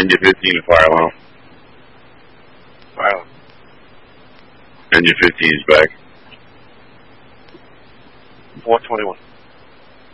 Engine 15 to fire alarm. Fire alarm. Engine 15 is back. 421.